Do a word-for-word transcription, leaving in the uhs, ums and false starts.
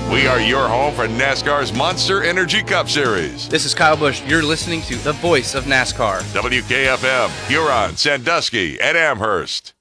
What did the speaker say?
We are your home for NASCAR's Monster Energy Cup Series. This is Kyle Busch. You're listening to the voice of NASCAR. W K F M, Huron, Sandusky, and Amherst.